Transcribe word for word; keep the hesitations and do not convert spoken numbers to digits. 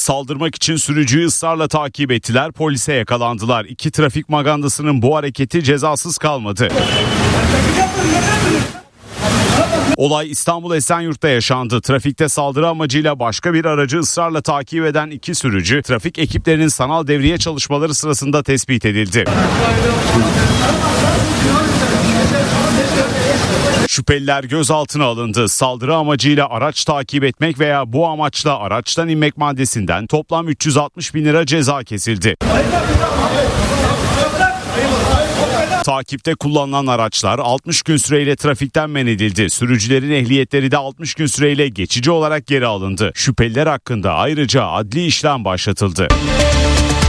Saldırmak için sürücüyü ısrarla takip ettiler, polise yakalandılar. İki trafik magandasının bu hareketi cezasız kalmadı. Olay İstanbul Esenyurt'ta yaşandı. Trafikte saldırı amacıyla başka bir aracı ısrarla takip eden iki sürücü, trafik ekiplerinin sanal devriye çalışmaları sırasında tespit edildi. Şüpheliler gözaltına alındı. Saldırı amacıyla araç takip etmek veya bu amaçla araçtan inmek maddesinden toplam üç yüz altmış bin lira ceza kesildi. Takipte kullanılan araçlar altmış gün süreyle trafikten men edildi. Sürücülerin ehliyetleri de altmış gün süreyle geçici olarak geri alındı. Şüpheliler hakkında ayrıca adli işlem başlatıldı.